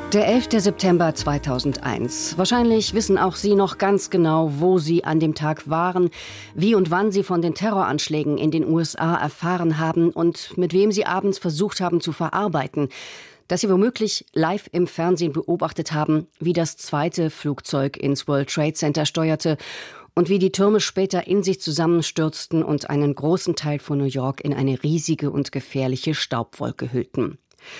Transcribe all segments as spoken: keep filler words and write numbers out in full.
Der elfter September zweitausendeins. Wahrscheinlich wissen auch Sie noch ganz genau, wo Sie an dem Tag waren, wie und wann Sie von den Terroranschlägen in den U S A erfahren haben und mit wem Sie abends versucht haben zu verarbeiten, dass Sie womöglich live im Fernsehen beobachtet haben, wie das zweite Flugzeug ins World Trade Center steuerte und wie die Türme später in sich zusammenstürzten und einen großen Teil von New York in eine riesige und gefährliche Staubwolke hüllten.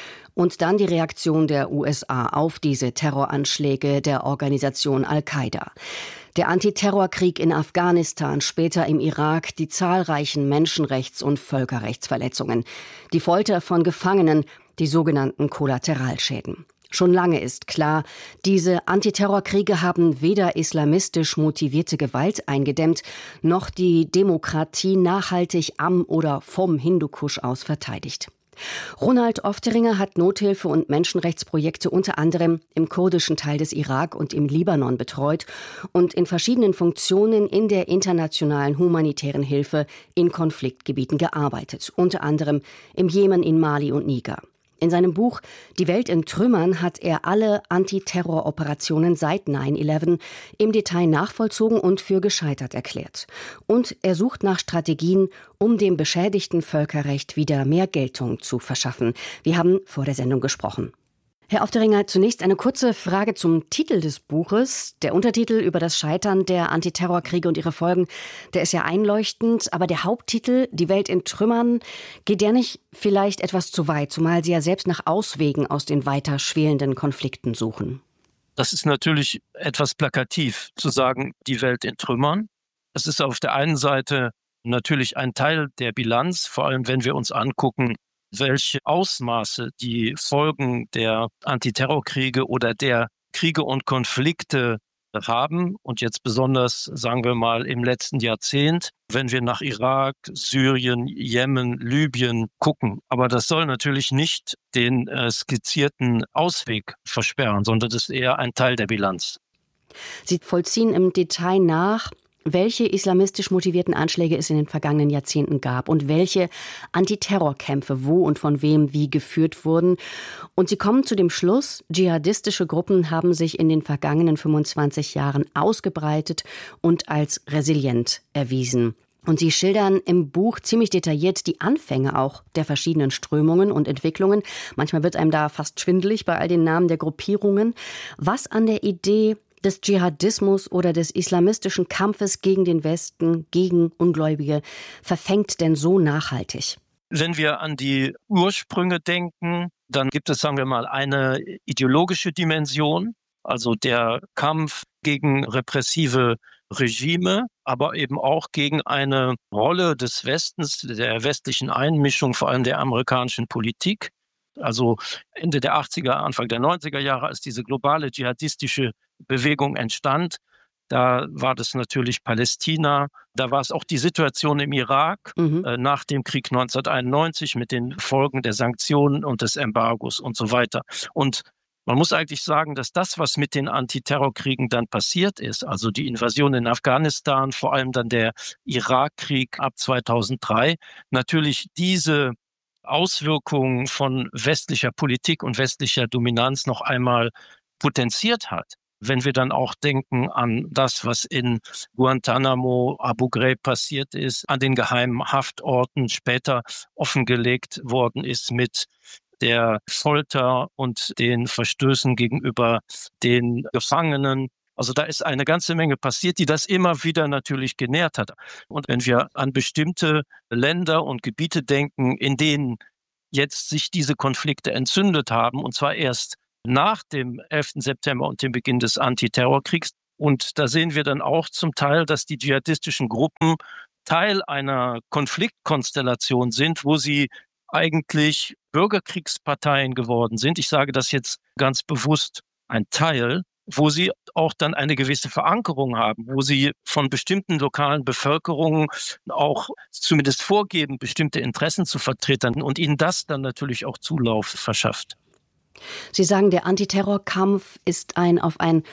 Und dann die Reaktion der U S A auf diese Terroranschläge der Organisation Al-Qaida. Der Antiterrorkrieg in Afghanistan, später im Irak, die zahlreichen Menschenrechts- und Völkerrechtsverletzungen, die Folter von Gefangenen, die sogenannten Kollateralschäden. Schon lange ist klar, diese Antiterrorkriege haben weder islamistisch motivierte Gewalt eingedämmt, noch die Demokratie nachhaltig am oder vom Hindukusch aus verteidigt. Ronald Ofteringer hat Nothilfe- und Menschenrechtsprojekte unter anderem im kurdischen Teil des Irak und im Libanon betreut und in verschiedenen Funktionen in der internationalen humanitären Hilfe in Konfliktgebieten gearbeitet, unter anderem im Jemen, in Mali und Niger. In seinem Buch »Die Welt in Trümmern« hat er alle Antiterroroperationen seit neun elf im Detail nachvollzogen und für gescheitert erklärt. Und er sucht nach Strategien, um dem beschädigten Völkerrecht wieder mehr Geltung zu verschaffen. Wir haben vor der Sendung gesprochen. Herr Ofteringer, zunächst eine kurze Frage zum Titel des Buches. Der Untertitel über das Scheitern der Antiterrorkriege und ihre Folgen, der ist ja einleuchtend. Aber der Haupttitel, Die Welt in Trümmern, geht der nicht vielleicht etwas zu weit, zumal Sie ja selbst nach Auswegen aus den weiter schwelenden Konflikten suchen? Das ist natürlich etwas plakativ, zu sagen, die Welt in Trümmern. Das ist auf der einen Seite natürlich ein Teil der Bilanz, vor allem wenn wir uns angucken, welche Ausmaße die Folgen der Antiterrorkriege oder der Kriege und Konflikte haben. Und jetzt besonders, sagen wir mal, im letzten Jahrzehnt, wenn wir nach Irak, Syrien, Jemen, Libyen gucken. Aber das soll natürlich nicht den äh, skizzierten Ausweg versperren, sondern das ist eher ein Teil der Bilanz. Sie vollziehen im Detail nach, welche islamistisch motivierten Anschläge es in den vergangenen Jahrzehnten gab und welche Antiterrorkämpfe wo und von wem wie geführt wurden. Und sie kommen zu dem Schluss, dschihadistische Gruppen haben sich in den vergangenen fünfundzwanzig Jahren ausgebreitet und als resilient erwiesen. Und Sie schildern im Buch ziemlich detailliert die Anfänge auch der verschiedenen Strömungen und Entwicklungen. Manchmal wird einem da fast schwindelig bei all den Namen der Gruppierungen. Was an der Idee des Dschihadismus oder des islamistischen Kampfes gegen den Westen, gegen Ungläubige, verfängt denn so nachhaltig? Wenn wir an die Ursprünge denken, dann gibt es, sagen wir mal, eine ideologische Dimension, also der Kampf gegen repressive Regime, aber eben auch gegen eine Rolle des Westens, der westlichen Einmischung, vor allem der amerikanischen Politik. Also Ende der achtziger, Anfang der neunziger Jahre, als diese globale dschihadistische Bewegung entstand, da war das natürlich Palästina, da war es auch die Situation im Irak mhm. äh, nach dem Krieg neunzehnhunderteinundneunzig mit den Folgen der Sanktionen und des Embargos und so weiter. Und man muss eigentlich sagen, dass das, was mit den Antiterrorkriegen dann passiert ist, also die Invasion in Afghanistan, vor allem dann der Irakkrieg ab zweitausenddrei, natürlich diese Auswirkungen von westlicher Politik und westlicher Dominanz noch einmal potenziert hat. Wenn wir dann auch denken an das, was in Guantanamo, Abu Ghraib passiert ist, an den geheimen Haftorten später offengelegt worden ist mit der Folter und den Verstößen gegenüber den Gefangenen. Also da ist eine ganze Menge passiert, die das immer wieder natürlich genährt hat. Und wenn wir an bestimmte Länder und Gebiete denken, in denen jetzt sich diese Konflikte entzündet haben, und zwar erst nach dem elften September und dem Beginn des Antiterrorkriegs. Und da sehen wir dann auch zum Teil, dass die dschihadistischen Gruppen Teil einer Konfliktkonstellation sind, wo sie eigentlich Bürgerkriegsparteien geworden sind. Ich sage das jetzt ganz bewusst, ein Teil, wo sie auch dann eine gewisse Verankerung haben, wo sie von bestimmten lokalen Bevölkerungen auch zumindest vorgeben, bestimmte Interessen zu vertreten und ihnen das dann natürlich auch Zulauf verschafft. Sie sagen, der Antiterrorkampf ist ein auf ein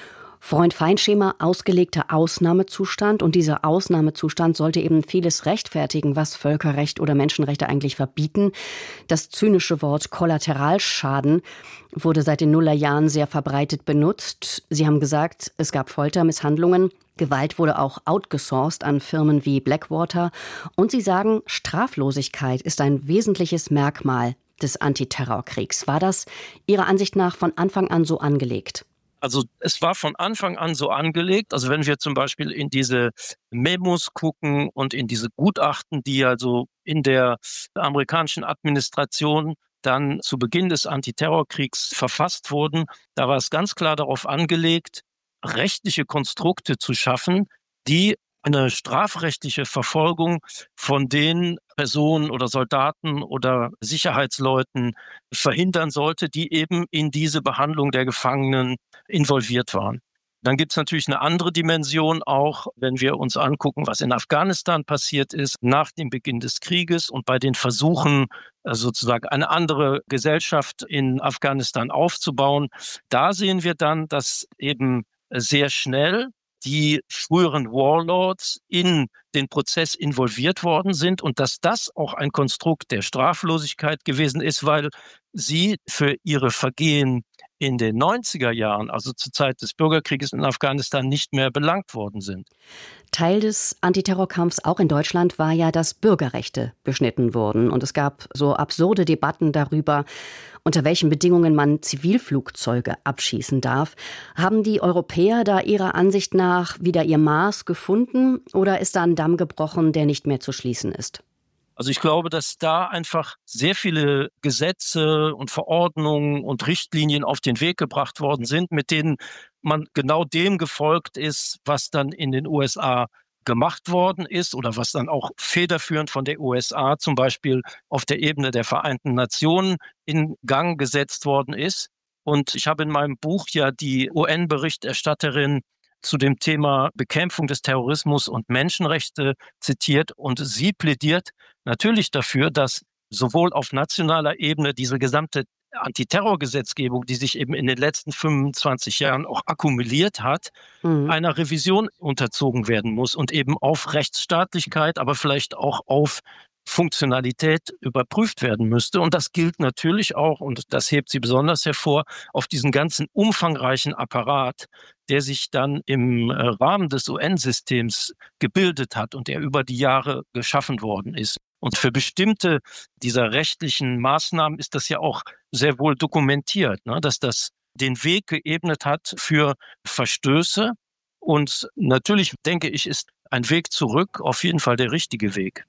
Freund-Feind-Schema, ausgelegter Ausnahmezustand. Und dieser Ausnahmezustand sollte eben vieles rechtfertigen, was Völkerrecht oder Menschenrechte eigentlich verbieten. Das zynische Wort Kollateralschaden wurde seit den Nullerjahren sehr verbreitet benutzt. Sie haben gesagt, es gab Folter, Misshandlungen. Gewalt wurde auch outgesourced an Firmen wie Blackwater. Und Sie sagen, Straflosigkeit ist ein wesentliches Merkmal des Antiterrorkriegs. War das Ihrer Ansicht nach von Anfang an so angelegt? Also es war von Anfang an so angelegt. Also wenn wir zum Beispiel in diese Memos gucken und in diese Gutachten, die also in der amerikanischen Administration dann zu Beginn des Antiterrorkriegs verfasst wurden, da war es ganz klar darauf angelegt, rechtliche Konstrukte zu schaffen, die eine strafrechtliche Verfolgung von den Personen oder Soldaten oder Sicherheitsleuten verhindern sollte, die eben in diese Behandlung der Gefangenen involviert waren. Dann gibt es natürlich eine andere Dimension auch, wenn wir uns angucken, was in Afghanistan passiert ist nach dem Beginn des Krieges und bei den Versuchen, sozusagen eine andere Gesellschaft in Afghanistan aufzubauen. Da sehen wir dann, dass eben sehr schnell die früheren Warlords in den Prozess involviert worden sind und dass das auch ein Konstrukt der Straflosigkeit gewesen ist, weil sie für ihre Vergehen in den neunziger Jahren, also zur Zeit des Bürgerkrieges in Afghanistan, nicht mehr belangt worden sind. Teil des Antiterrorkampfs auch in Deutschland war ja, dass Bürgerrechte beschnitten wurden. Und es gab so absurde Debatten darüber, unter welchen Bedingungen man Zivilflugzeuge abschießen darf. Haben die Europäer da Ihrer Ansicht nach wieder ihr Maß gefunden oder ist da ein Damm gebrochen, der nicht mehr zu schließen ist? Also ich glaube, dass da einfach sehr viele Gesetze und Verordnungen und Richtlinien auf den Weg gebracht worden sind, mit denen man genau dem gefolgt ist, was dann in den U S A gemacht worden ist oder was dann auch federführend von der U S A zum Beispiel auf der Ebene der Vereinten Nationen in Gang gesetzt worden ist. Und ich habe in meinem Buch ja die U N-Berichterstatterin zu dem Thema Bekämpfung des Terrorismus und Menschenrechte zitiert und sie plädiert natürlich dafür, dass sowohl auf nationaler Ebene diese gesamte Antiterrorgesetzgebung, die sich eben in den letzten fünfundzwanzig Jahren auch akkumuliert hat, mhm. einer Revision unterzogen werden muss und eben auf Rechtsstaatlichkeit, aber vielleicht auch auf Funktionalität überprüft werden müsste. Und das gilt natürlich auch, und das hebt sie besonders hervor, auf diesen ganzen umfangreichen Apparat, der sich dann im Rahmen des U N-Systems gebildet hat und der über die Jahre geschaffen worden ist. Und für bestimmte dieser rechtlichen Maßnahmen ist das ja auch sehr wohl dokumentiert, ne, dass das den Weg geebnet hat für Verstöße. Und natürlich, denke ich, ist ein Weg zurück auf jeden Fall der richtige Weg.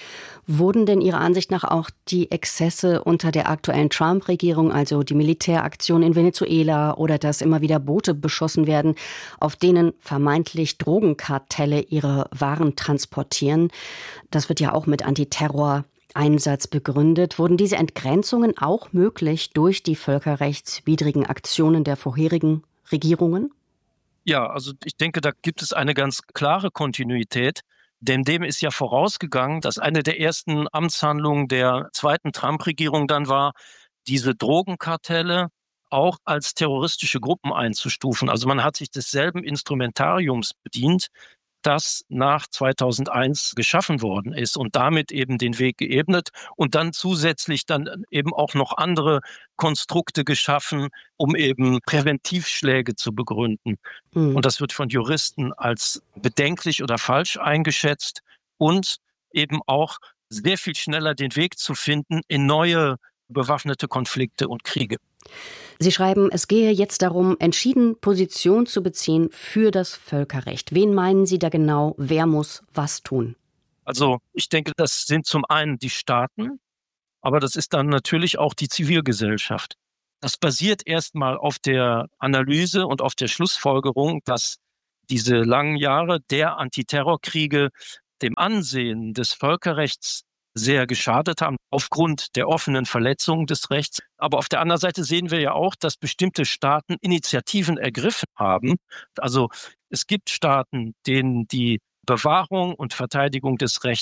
Wurden denn Ihrer Ansicht nach auch die Exzesse unter der aktuellen Trump-Regierung, also die Militäraktion in Venezuela oder dass immer wieder Boote beschossen werden, auf denen vermeintlich Drogenkartelle ihre Waren transportieren, das wird ja auch mit Antiterror-Einsatz begründet, wurden diese Entgrenzungen auch möglich durch die völkerrechtswidrigen Aktionen der vorherigen Regierungen? Ja, also ich denke, da gibt es eine ganz klare Kontinuität. Denn dem ist ja vorausgegangen, dass eine der ersten Amtshandlungen der zweiten Trump-Regierung dann war, diese Drogenkartelle auch als terroristische Gruppen einzustufen. Also man hat sich desselben Instrumentariums bedient, das nach zweitausendeins geschaffen worden ist und damit eben den Weg geebnet und dann zusätzlich dann eben auch noch andere Konstrukte geschaffen, um eben Präventivschläge zu begründen. Mhm. Und das wird von Juristen als bedenklich oder falsch eingeschätzt und eben auch sehr viel schneller den Weg zu finden in neue bewaffnete Konflikte und Kriege. Sie schreiben, es gehe jetzt darum, entschieden Position zu beziehen für das Völkerrecht. Wen meinen Sie da genau? Wer muss was tun? Also ich denke, das sind zum einen die Staaten, aber das ist dann natürlich auch die Zivilgesellschaft. Das basiert erstmal auf der Analyse und auf der Schlussfolgerung, dass diese langen Jahre der Antiterrorkriege dem Ansehen des Völkerrechts sehr geschadet haben, aufgrund der offenen Verletzung des Rechts. Aber auf der anderen Seite sehen wir ja auch, dass bestimmte Staaten Initiativen ergriffen haben. Also es gibt Staaten, denen die Bewahrung und Verteidigung des Rechts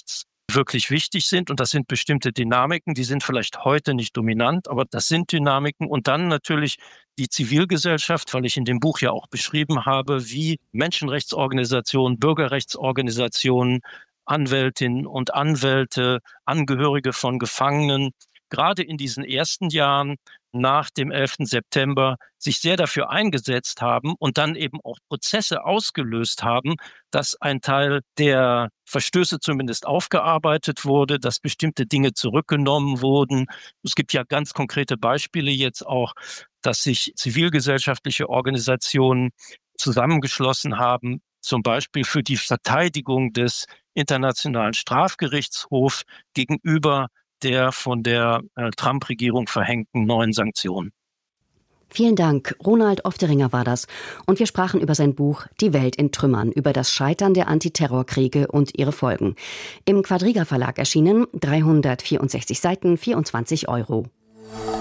wirklich wichtig sind. Und das sind bestimmte Dynamiken, die sind vielleicht heute nicht dominant, aber das sind Dynamiken. Und dann natürlich die Zivilgesellschaft, weil ich in dem Buch ja auch beschrieben habe, wie Menschenrechtsorganisationen, Bürgerrechtsorganisationen, Anwältinnen und Anwälte, Angehörige von Gefangenen, gerade in diesen ersten Jahren nach dem elften September sich sehr dafür eingesetzt haben und dann eben auch Prozesse ausgelöst haben, dass ein Teil der Verstöße zumindest aufgearbeitet wurde, dass bestimmte Dinge zurückgenommen wurden. Es gibt ja ganz konkrete Beispiele jetzt auch, dass sich zivilgesellschaftliche Organisationen zusammengeschlossen haben, zum Beispiel für die Verteidigung des Internationalen Strafgerichtshofs gegenüber der von der äh, Trump-Regierung verhängten neuen Sanktionen. Vielen Dank. Ronald Ofteringer war das. Und wir sprachen über sein Buch Die Welt in Trümmern, über das Scheitern der Antiterrorkriege und ihre Folgen. Im Quadriga Verlag erschienen, dreihundertvierundsechzig Seiten, vierundzwanzig Euro.